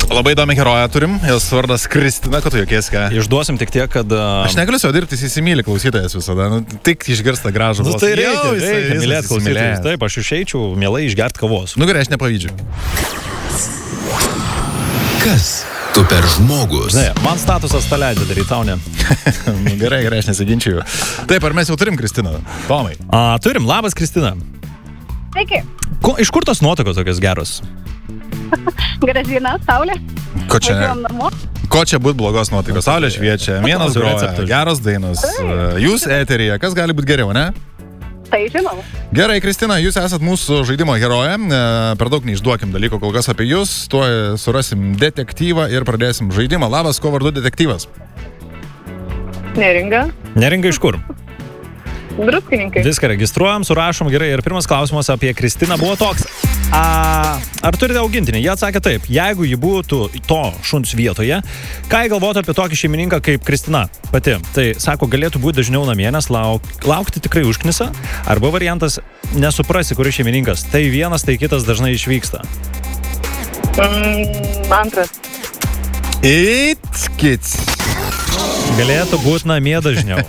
Labai įdomi heroja turim, jos vardas Kristina, kad tu jokies ką. Išduosim tik tiek, kad... Aš negaliu savo dirbti, jis įsimylė klausytojas visada, tik išgirsta gražų balsą. Tai reikia mylėti klausytojus. Taip, aš išeičiau mielai išgerti kavos. Gerai, aš nepavydžiu. Kas tu per žmogus? Ne, man statusas tą leidžia daryti, tau ne. Gerai, aš nesiginčiu. Taip, ar mes jau turim Kristiną? Tomai. Turim, labas Kristina. Sveiki. Iš kur tos nuotaikos tokios geros? Gražina, saulė. Ko čia būt blogos nuotaikos? Saulė šviečia, vienas groja, geros dainos. Jūs eteryje, kas gali būti geriau, ne? Tai žinau. Gerai, Kristina, jūs esat mūsų žaidimo herojė. Per daug neišduokim dalyko kol kas apie jūs. Tuoj surasim detektyvą ir pradėsim žaidimą. Labas, ko vardu detektyvas? Neringa. Neringa iš kur? Druskininkai. Viską registruojam, surašom, gerai. Ir pirmas klausimas apie Kristiną buvo toks. Ar turite augintinį? Jie atsakė taip. Jeigu ji būtų to šuns vietoje, ką jie galvotų apie tokį šeimininką kaip Kristina pati? Tai, sako, galėtų būti dažniau namie, nes laukti tikrai užknisa. Arba variantas, nesuprasi, kuris šeimininkas. Tai vienas, tai kitas dažnai išvyksta. Antras. Galėtų būti namie dažniau.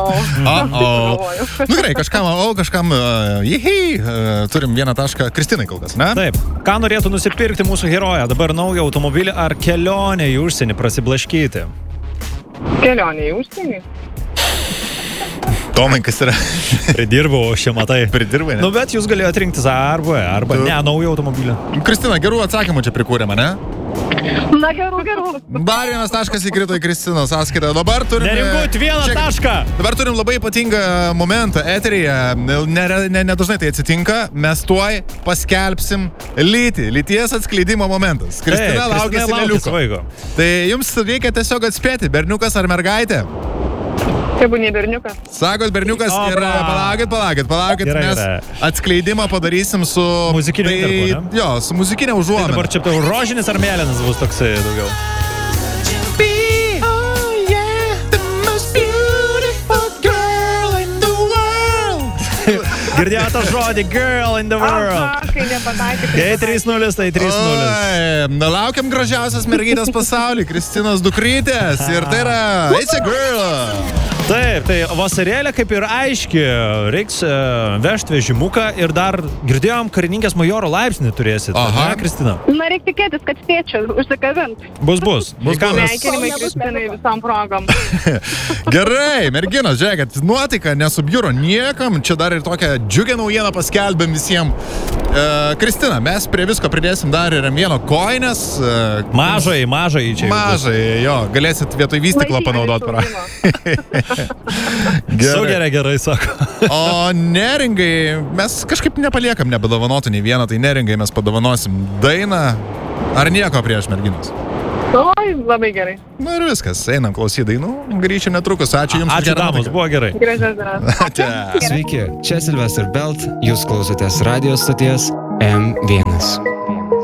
Gerai, kažkam turim vieną tašką Kristinai kol kas, ne? Taip. Ką norėtų nusipirkti mūsų heroja? Dabar naują automobilį ar kelionę į užsienį prasiblaškyti? Kelionė į užsienį. Tomai, kas yra? Pridirbau, čia matai. Pridirbai, ne? Bet jūs galėjote rinktis arba ne, naują automobilį. Kristina, gerų atsakymų čia prikūrėme, ne? Na, gerų. Dar vienas taškas įkrito į Kristinos sąskaitą. Dabar turim... Neringut vieną tašką! Dabar turim labai ypatingą momentą eteryje. Nedažnai tai atsitinka. Mes tuoj paskelbsim lyties atskleidimo momentas. Kristina laukiasi lėliuko. Tai jums reikia tiesiog atspėti, berniukas ar mergaitė. Tebūnė berniukas. Sakot, berniukas ir palaukit, mes atskleidimą padarysim su... Muzikiniu interpu, ne? Jo, su muzikinė užuomina. Tai dabar čia rožinis ar mėlynas bus toksai daugiau? Girdėjote tą žodį, girl in the world. Kai nepataikite. Jei 3-0, tai 3-0. Laukiam gražiausias mergytės pasaulyje, Kristinos dukrytės. Ir tai yra It's a Girl. Taip, tai vasarėlė kaip ir aiški, reiks vežti vežimuką ir dar girdėjom karininkės majoro laipsnį turėsit. Aha, Kristina. Na, reikia tikėtis, kad spėčiau užsikabint. Bus. Sveikinimai Kristinai visam progom. Gerai, merginos, žiūrėkit, nuotaika nesubjuro niekam, čia dar ir tokią džiugę naujieną paskelbėm visiems. Kristina, mes prie visko pridėsim dar ir M1 koinės. Mažai čia. Mažai, jo, galėsit vietoj vystiklą panaudoti. Gerai, sako. O Neringai, mes kažkaip nepaliekam nebedovanotų nei vieną, tai Neringai mes padovanosim dainą. Ar nieko prieš merginos? Oi, labai gerai. Na ir viskas, einam klausyti dainų, grįšim netrukus. Ačiū jums. Ačiū damos, buvo gerai. Gražios dienos. Sveiki, čia Sylvester Belt, jūs klausotės radijos stoties M1.